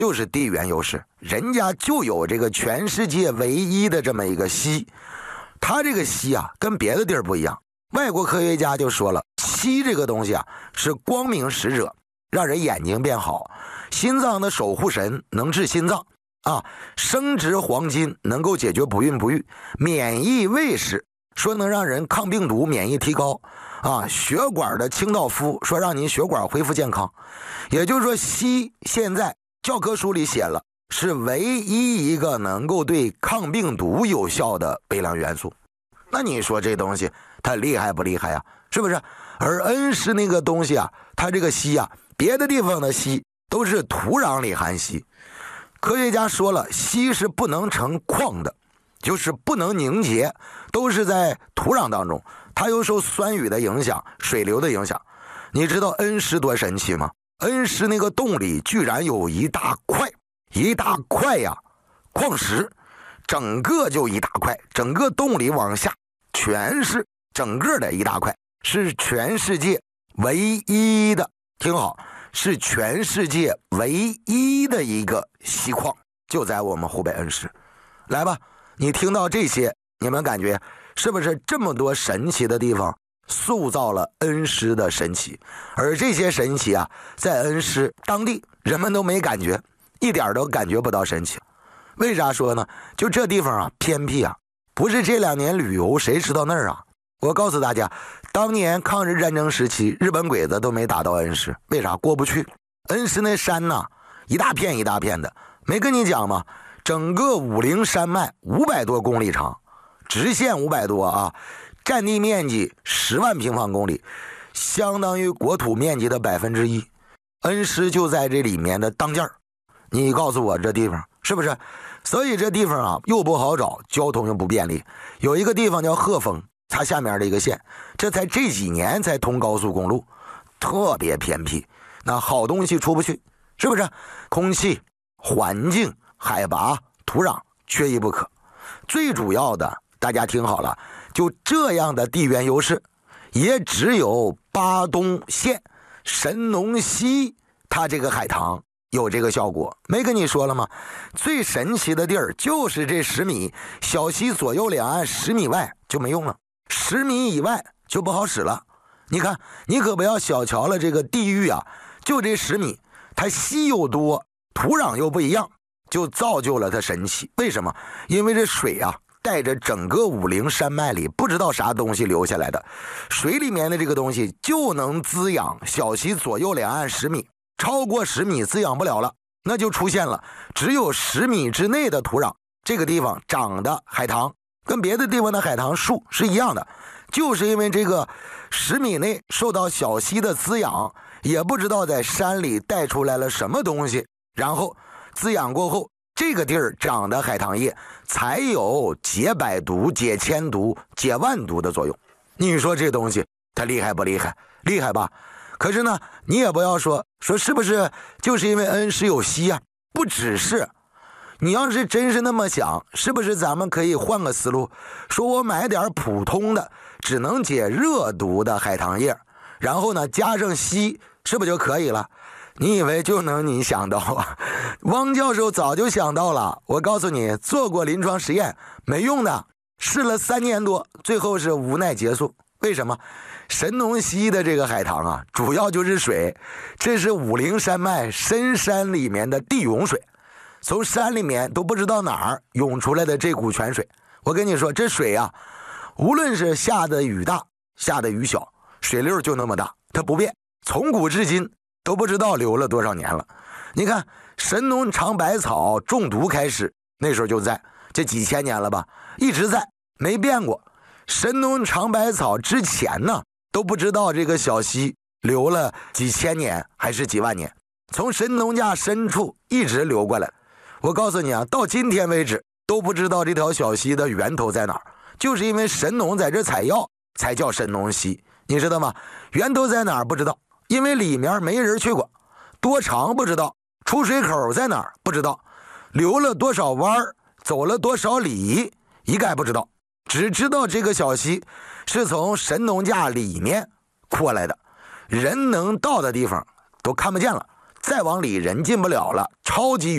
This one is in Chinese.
就是地缘优势，人家就有这个全世界唯一的这么一个溪。它这个溪啊，跟别的地儿不一样。外国科学家就说了，溪这个东西啊，是光明使者，让人眼睛变好；心脏的守护神，能治心脏啊；生殖黄金，能够解决不孕不育；免疫卫士，说能让人抗病毒，免疫提高啊；血管的清道夫，说让您血管恢复健康。也就是说，硒现在教科书里写了，是唯一一个能够对抗病毒有效的微量元素。那你说这东西它厉害不厉害啊？是不是？而恩施那个东西啊，它这个硒啊，别的地方的硒都是土壤里含硒。科学家说了，硒是不能成矿的，就是不能凝结，都是在土壤当中。它又受酸雨的影响，水流的影响。你知道恩施多神奇吗？恩施那个洞里居然有一大块呀，矿石，整个就一大块，整个洞里往下全是整个的一大块，是全世界唯一的，听好，是全世界唯一的一个锡矿，就在我们湖北恩施。来吧，你听到这些，你们感觉是不是这么多神奇的地方塑造了恩施的神奇？而这些神奇啊，在恩施当地人们都没感觉，一点都感觉不到神奇。为啥说呢？就这地方啊，偏僻啊，不是这2年旅游谁知道那儿啊？我告诉大家，当年抗日战争时期，日本鬼子都没打到恩施，为啥？过不去。恩施那山呐，一大片一大片的，没跟你讲吗？整个武陵山脉500多公里长，直线500多啊，占地面积10万平方公里，相当于国土面积的1%。恩施就在这里面的当间儿。你告诉我这地方是不是？所以这地方啊，又不好找，交通又不便利。有一个地方叫鹤峰，它下面的一个县，这才这几年才通高速公路，特别偏僻，那好东西出不去，是不是？空气、环境、海拔、土壤缺一不可。最主要的，大家听好了，就这样的地缘优势，也只有巴东县神农溪它这个海棠有这个效果。没跟你说了吗？最神奇的地儿就是这10米，小溪左右两岸10米外就没用了，10米以外就不好使了。你看，你可不要小瞧了这个地域啊，就这10米，它溪又多，土壤又不一样，就造就了它神奇。为什么？因为这水啊，带着整个武陵山脉里不知道啥东西流下来的，水里面的这个东西就能滋养小溪左右两岸10米，超过10米滋养不了了，那就出现了只有10米之内的土壤，这个地方长的海棠跟别的地方的海棠树是一样的，就是因为这个10米内受到小溪的滋养，也不知道在山里带出来了什么东西，然后滋养过后，这个地儿长的海棠叶才有解百毒、解千毒、解万毒的作用。你说这东西它厉害不厉害？厉害吧？可是呢，你也不要说是不是就是因为恩施有硒啊？不只是。你要是真是那么想，是不是咱们可以换个思路，说我买点普通的只能解热毒的海棠叶，然后呢加上硒，是不是就可以了？你以为就能你想到啊？汪教授早就想到了，我告诉你，做过临床实验，没用的，试了3年多，最后是无奈结束。为什么？神农溪的这个海棠啊，主要就是水，这是武陵山脉深山里面的地涌水，从山里面都不知道哪儿涌出来的这股泉水。我跟你说，这水啊，无论是下的雨大下的雨小，水流就那么大，它不变，从古至今都不知道流了多少年了。你看神农尝百草中毒开始，那时候就在，这几千年了吧，一直在，没变过。神农尝百草之前呢，都不知道这个小溪流了几千年还是几万年，从神农架深处一直流过来。我告诉你啊，到今天为止都不知道这条小溪的源头在哪儿，就是因为神农在这采药才叫神农溪，你知道吗？源头在哪儿不知道，因为里面没人去过，多长不知道，出水口在哪儿不知道，流了多少弯，走了多少里一概不知道，只知道这个小溪是从神农架里面过来的，人能到的地方都看不见了，再往里人进不了了，超级